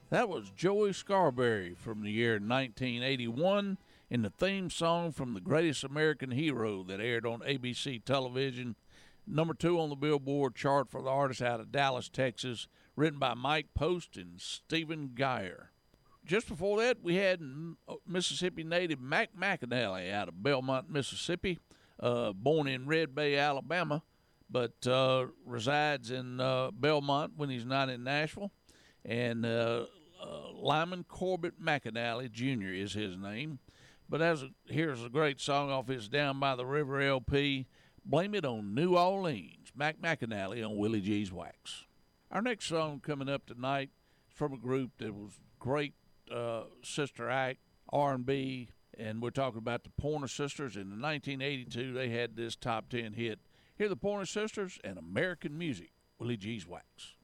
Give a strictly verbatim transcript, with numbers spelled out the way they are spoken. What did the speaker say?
That was Joey Scarberry from the year nineteen eighty-one in the theme song from The Greatest American Hero that aired on A B C television. Number two on the Billboard chart for the artist out of Dallas, Texas, written by Mike Post and Stephen Geyer. Just before that, we had Mississippi native Mac McAnally out of Belmont, Mississippi, uh, born in Red Bay, Alabama, but uh, resides in uh, Belmont when he's not in Nashville. And uh, uh, Lyman Corbett McAnally Junior is his name. But as a, here's a great song off his Down by the River L P, Blame It on New Orleans, Mac McAnally on Willie G's Wax. Our next song coming up tonight is from a group that was great uh, sister act, R and B, and we're talking about the Pointer Sisters. In nineteen eighty-two, they had this top ten hit. Here are the Pointer Sisters and American Music, Willie G's Wax.